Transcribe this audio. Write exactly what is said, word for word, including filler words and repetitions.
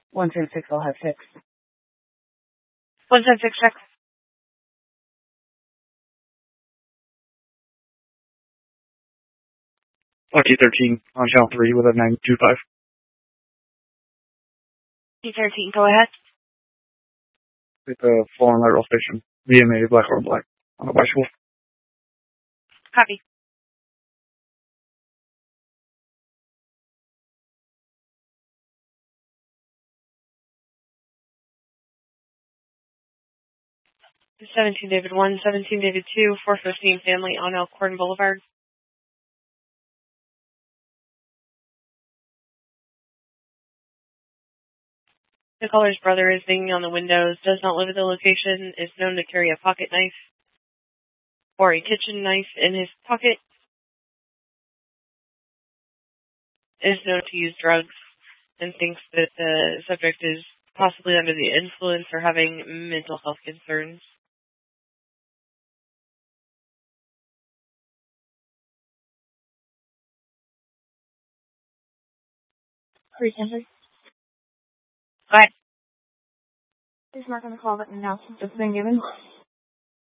one ten six, I'll have six. one ten six, check. T thirteen on channel three with a nine two five. T thirteen, go ahead. With a fallen lateral station. V M A Black or Black on a bicycle. Copy. seventeen David one, seventeen David two, four fifteen family on Elkhorn Boulevard. The caller's brother is banging on the windows, does not live at the location, is known to carry a pocket knife or a kitchen knife in his pocket, is known to use drugs, and thinks that the subject is possibly under the influence or having mental health concerns. Hurry, Kendrick. Go ahead. Please mark on the call that an announcement has been given.